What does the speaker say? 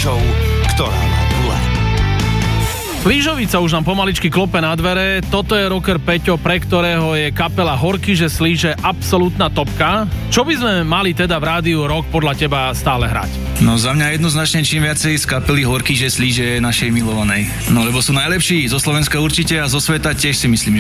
show, ktorá má gule. Slížovica už nám pomaličky klope na dvere. Toto je rocker Peťo, pre ktorého je kapela Horky, že slíže absolútna topka. Čo by sme mali teda v rádiu Rock podľa teba stále hrať? No za mňa jednoznačne čím viacej z kapely Horky, že slíže našej milovanej. No lebo sú najlepší, zo Slovenska určite a zo sveta tiež si myslím,